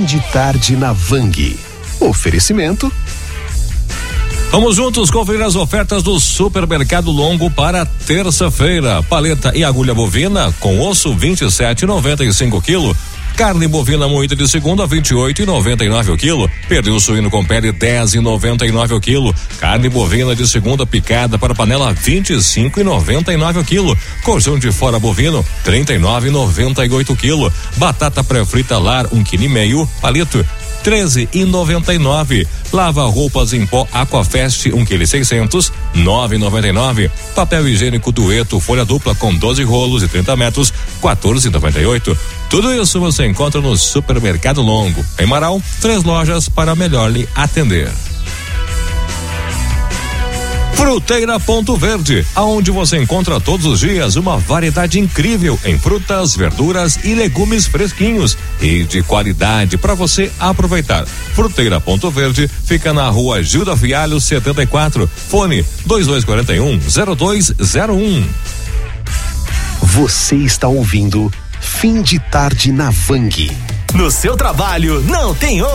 de tarde na Vang. Oferecimento. Vamos juntos conferir as ofertas do Supermercado Longo para terça-feira. Paleta e agulha bovina com osso 27,95 kg. Carne bovina moída de segunda 28,99 o quilo. Pernil suíno com pele 10,99 o quilo. Carne bovina de segunda picada para panela 25,99 o quilo. Colchão de fora bovino 39,98 o quilo. Batata pré-frita lar 1,5 kg. Palito 13,99. Lava roupas em pó Aquafest 1,6 kg, 9,99. Papel higiênico Dueto folha dupla com 12 rolos e 30 metros, 14,98. Tudo isso você encontra no Supermercado Longo. Em Marau, 3 lojas para melhor lhe atender. Fruteira Ponto Verde, aonde você encontra todos os dias uma variedade incrível em frutas, verduras e legumes fresquinhos e de qualidade para você aproveitar. Fruteira Ponto Verde fica na rua Gilda Fialho 74, fone 2241-0201. Você está ouvindo Fim de Tarde na Vang. No seu trabalho não tem